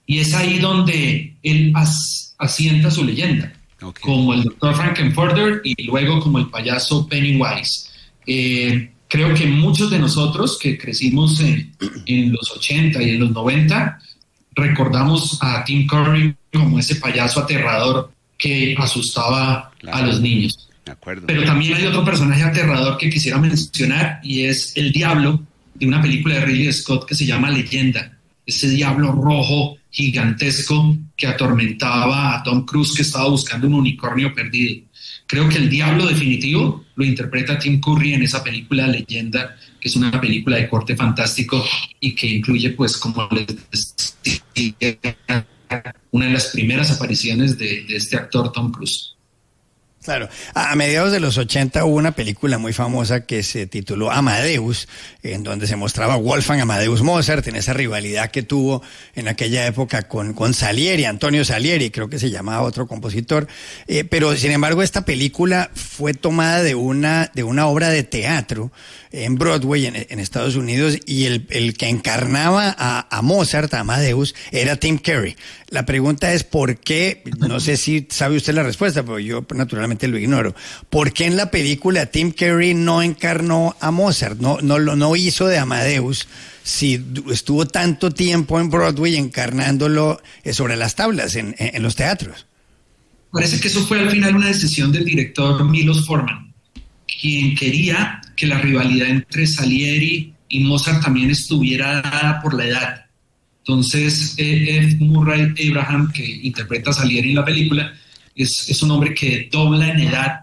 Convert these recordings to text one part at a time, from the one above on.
y es ahí donde él asienta su leyenda, como el Dr. Frankenfurter y luego como el payaso Pennywise. Creo que muchos de nosotros que crecimos en los 80 y en los 90 recordamos a Tim Curry como ese payaso aterrador que asustaba a los niños. De acuerdo. Pero también hay otro personaje aterrador que quisiera mencionar y es el diablo de una película de Ridley Scott que se llama Leyenda. Ese diablo rojo gigantesco que atormentaba a Tom Cruise, que estaba buscando un unicornio perdido. Creo que el diablo definitivo lo interpreta Tim Curry en esa película Leyenda, que es una película de corte fantástico y que incluye, pues, como les decía, una de las primeras apariciones de este actor Tom Cruise. Claro, a mediados de los 80 hubo una película muy famosa que se tituló Amadeus, en donde se mostraba Wolfgang Amadeus Mozart en esa rivalidad que tuvo en aquella época con Salieri, Antonio Salieri, creo que se llamaba otro compositor, pero sin embargo esta película fue tomada de una obra de teatro en Broadway en Estados Unidos, y el que encarnaba a Mozart, a Amadeus, era Tim Curry. La pregunta es ¿por qué? No sé si sabe usted la respuesta, pero yo naturalmente lo ignoro. ¿Por qué en la película Tim Curry no encarnó a Mozart, no hizo de Amadeus, si estuvo tanto tiempo en Broadway encarnándolo sobre las tablas en los teatros? Parece que eso fue al final una decisión del director Milos Forman, quien quería que la rivalidad entre Salieri y Mozart también estuviera dada por la edad. Entonces, F. Murray Abraham, que interpreta a Salieri en la película, es un hombre que dobla en edad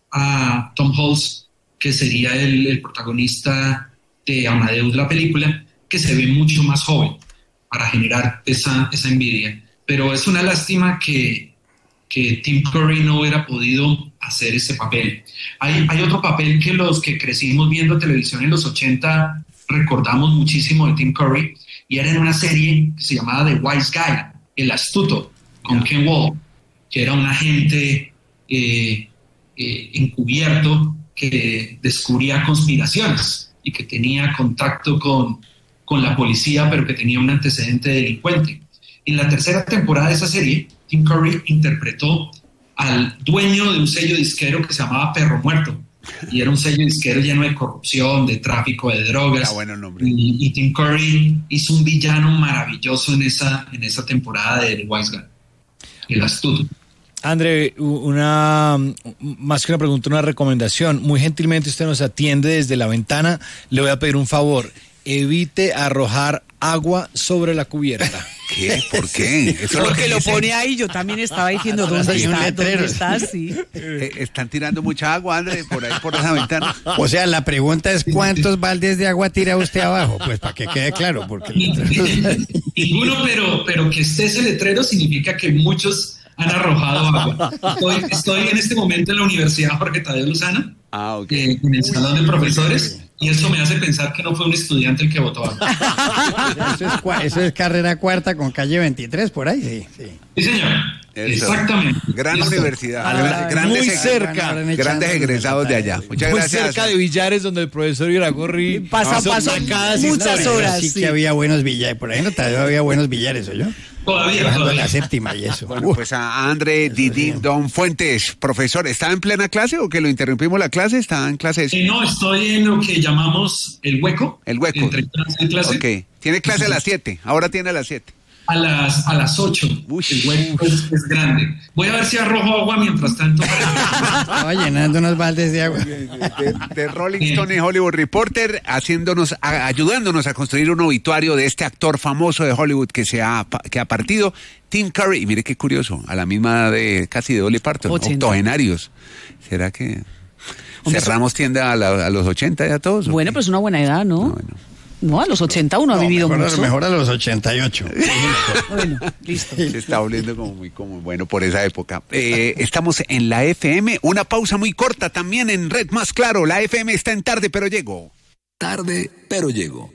a Tom Hulce, que sería el protagonista de Amadeus, la película, que se ve mucho más joven, para generar esa envidia. Pero es una lástima que Tim Curry no hubiera podido hacer ese papel. Hay otro papel que los que crecimos viendo televisión en los 80 recordamos muchísimo de Tim Curry, y era en una serie que se llamaba The Wise Guy, El Astuto, con Ken Wall, que era un agente encubierto que descubría conspiraciones y que tenía contacto con la policía, pero que tenía un antecedente delincuente. En la tercera temporada de esa serie, Tim Curry interpretó al dueño de un sello disquero que se llamaba Perro Muerto, y era un sello disquero lleno de corrupción, de tráfico de drogas. Bueno nombre. Y Tim Curry hizo un villano maravilloso en esa temporada de The Wise Guy, El Astuto. André, más que una pregunta, una recomendación. Muy gentilmente usted nos atiende desde la ventana. Le voy a pedir un favor. Evite arrojar agua sobre la cubierta. ¿Qué? ¿Por qué? Eso es lo que lo pone ahí. Yo también estaba diciendo ¿dónde está? Sí. Están tirando mucha agua, André, por ahí, por esa ventana. O sea, la pregunta es ¿cuántos baldes de agua tira usted abajo? Pues para que quede claro, porque ninguno, pero que esté ese letrero significa que muchos han arrojado agua. Estoy en este momento en la Universidad Jorge Tadeo Lozano, en el salón de profesores, y eso me hace pensar que no fue un estudiante el que votó agua. Eso es carrera cuarta con calle 23, por ahí, sí. Sí, señor. Eso. Exactamente. Gran universidad. Muy cerca. Grandes egresados de allá. Muchas gracias. Muy cerca de Villares, donde el profesor Iragorri pasó muchas horas. Sí que había buenos billares. Por ahí no había buenos billares, ¿o yo? Todavía. La séptima y eso. Bueno, pues a André Didon Fuentes, profesor, ¿estaba en plena clase o que lo interrumpimos la clase? ¿Estaba en clase? No, estoy en lo que llamamos el hueco. El hueco. Entre clase y clase. Ok. Tiene clase a las 7. Ahora tiene a las 7. A las 8. Uy. El hueco es grande. Voy a ver si arrojo agua mientras tanto. Estaba llenando unos baldes de agua. De Rolling Stone y Hollywood Reporter, ayudándonos a construir un obituario de este actor famoso de Hollywood que ha partido, Tim Curry. Y mire qué curioso, a la misma edad de casi de Dolly Parton, 80. Octogenarios. ¿Será que cerramos tienda a los 80 ya todos? Bueno, pero es una buena edad, ¿no? No, a los 80 uno ha vivido mucho. Mejor a los 88. Bueno, listo. Se está volviendo como muy bueno por esa época. Estamos en la FM, una pausa muy corta también en Red Más Claro. La FM está en Tarde Pero Llego. Tarde Pero Llego.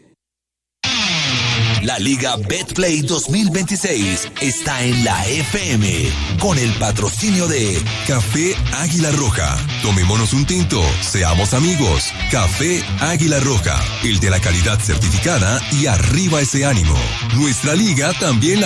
La Liga Betplay 2026 está en la FM con el patrocinio de Café Águila Roja. Tomémonos un tinto, seamos amigos. Café Águila Roja, el de la calidad certificada y arriba ese ánimo. Nuestra liga también